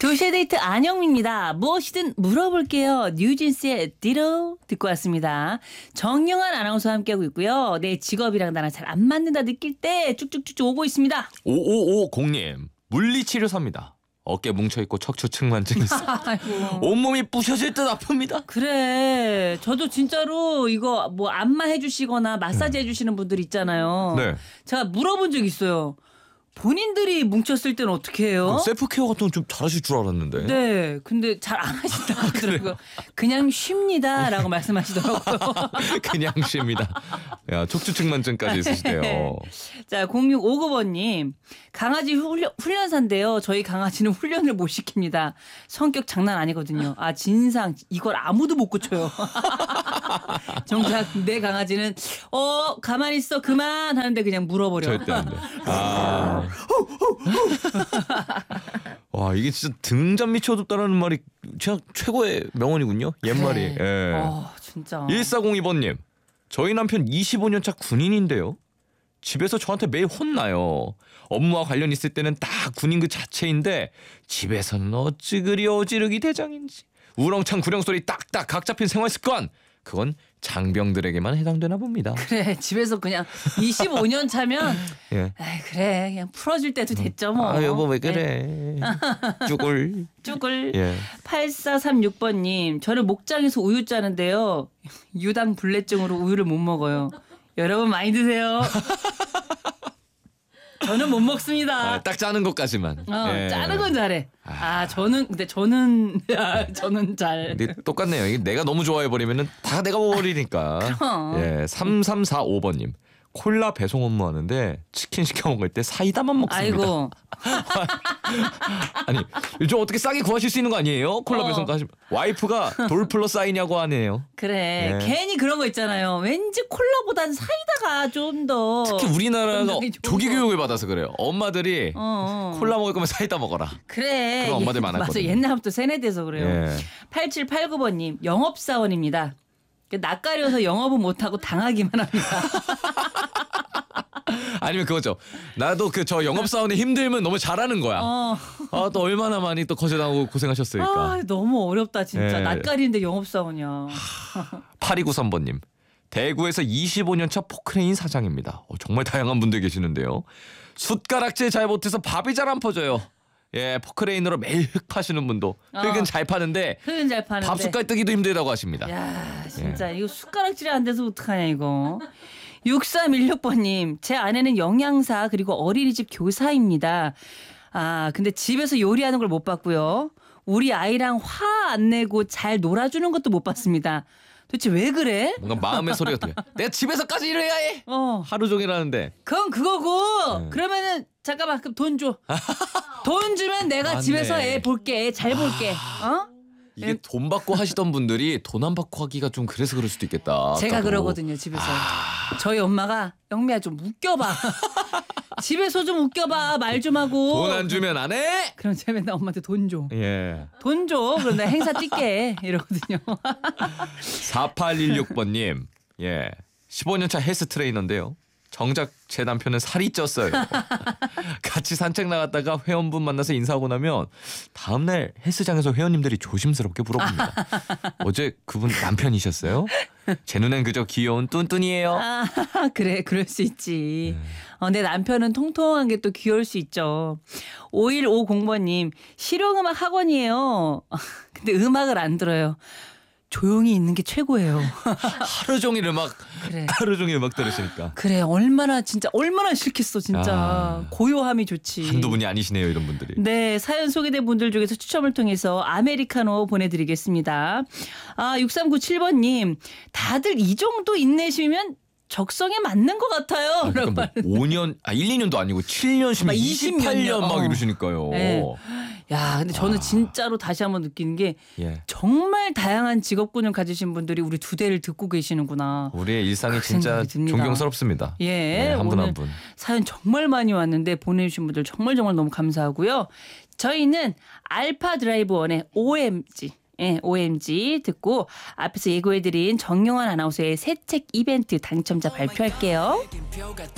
도시데이트 안영미입니다. 무엇이든 물어볼게요. 뉴진스의 디로 듣고 왔습니다. 정영환 아나운서와 함께하고 있고요. 내 직업이랑 나랑 잘 안 맞는다 느낄 때 쭉쭉쭉쭉 오고 있습니다. 5550님 물리치료사입니다. 어깨 뭉쳐있고 척추 측만증 있어. 온몸이 부셔질 듯 아픕니다. 그래. 저도 진짜로 이거 뭐 안마 해주시거나 마사지 해주시는 분들 있잖아요. 네. 제가 물어본 적 있어요. 본인들이 뭉쳤을 때는 어떻게 해요? 셀프 케어 같은 건 좀 잘하실 줄 알았는데. 네, 근데 잘 안 하신다고 하더라고요. 그냥 쉽니다라고 말씀하시더라고요. 그냥 쉽니다. 야, 척추 측만증까지 있으시대요. 자, 0659번님. 강아지 훈련사인데요. 저희 강아지는 훈련을 못 시킵니다. 성격 장난 아니거든요. 아, 진상. 이걸 아무도 못 고쳐요. 정작 내 강아지는 가만히 있어. 그만 하는데 그냥 물어버려. 절대 안 돼. 아. 와, 이게 진짜 등잔 밑이 어둡다라는 말이 진짜 최고의 명언이군요. 옛말이. 그래. 예. 진짜. 1402번님. 저희 남편 25년차 군인인데요. 집에서 저한테 매일 혼나요. 업무와 관련 있을 때는 딱 군인 그 자체인데 집에서는 어찌 그리 어지르기 대장인지. 우렁찬 구령소리 딱딱 각 잡힌 생활습관. 그건 장병들에게만 해당되나 봅니다. 그래, 집에서 그냥 25년 차면 예. 에이, 그래 그냥 풀어줄 때도 됐죠 뭐. 아, 여보 왜 그래. 쭈글. 쭈글. 예. 8436번님. 저는 목장에서 우유 짜는데요. 유당 불내증으로 우유를 못 먹어요. 여러분 많이 드세요. 저는 못 먹습니다. 아, 딱 짜는 것까지만. 예. 짜는 건 잘해. 근데 저는 잘. 근데 똑같네요. 이게 내가 너무 좋아해 버리면은 다 내가 먹어버리니까. 예, 3345번님. 콜라 배송 업무하는데 치킨 시켜 먹을 때 사이다만 먹습니다. 아이고. 아니 요즘 어떻게 싸게 구하실 수 있는 거 아니에요? 콜라 배송까지. 와이프가 돌플러 싸이냐고 하네요. 그래. 예. 괜히 그런 거 있잖아요. 왠지 콜라보단 사이다가 좀 더. 특히 우리나라가 건강에 좋은 조기 거. 교육을 받아서 그래요. 엄마들이 콜라 먹을 거면 사이다 먹어라. 그래. 그런 엄마들 많았거든요. 맞아. 옛날부터 세뇌돼서 그래요. 예. 8789번님. 영업사원입니다. 낯가려서 영업은 못하고 당하기만 합니다. 아니면 그거죠. 나도 저 영업사원이 힘들면 너무 잘하는 거야. 또 얼마나 많이 또 거절당하고 고생하셨을까. 너무 어렵다 진짜. 예. 낯가리는데 영업사원이야. 8293번님. 대구에서 25년차 포크레인 사장입니다. 정말 다양한 분들 계시는데요. 숟가락질 잘 못해서 밥이 잘 안 퍼져요. 예, 포크레인으로 매일 흙 파시는 분도 흙은 잘 파는데 흙은 잘 파는데 밥 숟갈 뜨기도 힘들다고 하십니다. 야, 진짜 이거 숟가락질이 안 돼서 어떡하냐 이거. 6316번님. 제 아내는 영양사 그리고 어린이집 교사입니다. 근데 집에서 요리하는 걸 못 봤고요. 우리 아이랑 화 안 내고 잘 놀아주는 것도 못 봤습니다. 도대체 왜 그래? 뭔가 마음의 소리가 들려. 내가 집에서까지 일해야 해. 하루 종일 하는데. 그건 그거고. 그러면은 잠깐만 그럼 돈 줘. 돈 주면 내가 맞네. 집에서 애 볼게. 애 잘 볼게. 이게 돈 받고 하시던 분들이 돈 안 받고 하기가 좀 그래서 그럴 수도 있겠다. 제가 아까도. 그러거든요 집에서. 저희 엄마가 영미야 좀 웃겨봐. 집에서 좀 웃겨봐. 말 좀 하고. 돈 안 주면 안 해? 그럼 제가 맨날 엄마한테 돈 줘. 예. 돈 줘. 그럼 내가 행사 뛸게. 이러거든요. 4816번님. 예. 15년차 헬스 트레이너인데요. 정작 제 남편은 살이 쪘어요. 같이 산책 나갔다가 회원분 만나서 인사하고 나면 다음날 헬스장에서 회원님들이 조심스럽게 물어봅니다. 어제 그분 남편이셨어요? 제 눈엔 그저 귀여운 뚠뚠이에요. 그래. 그럴 수 있지. 내 남편은 통통한 게 또 귀여울 수 있죠. 5150번님. 실용음악 학원이에요. 근데 음악을 안 들어요. 조용히 있는 게 최고예요. 하루 종일 음악 그래. 하루 종일 음악 들으시니까 그래. 얼마나 싫겠어 진짜. 고요함이 좋지. 한두 분이 아니시네요 이런 분들이. 네, 사연 소개된 분들 중에서 추첨을 통해서 아메리카노 보내드리겠습니다. 6397번님. 다들 이 정도 인내심이면 적성에 맞는 것 같아요. 그러니까 뭐 5년, 1, 2년도 아니고 7년, 10년, 28년 막 이러시니까요. 네. 야, 근데 저는 진짜로 다시 한번 느끼는 게 예. 정말 다양한 직업군을 가지신 분들이 우리 두 대를 듣고 계시는구나. 우리의 일상이 그 진짜 생각이 듭니다. 존경스럽습니다. 예, 네, 한 분 오늘 한 분. 사연 정말 많이 왔는데 보내주신 분들 정말 너무 감사하고요. 저희는 알파 드라이브 원의 OMG. 예, OMG 듣고 앞에서 예고해드린 정영환 아나운서의 새 책 이벤트 당첨자 발표할게요.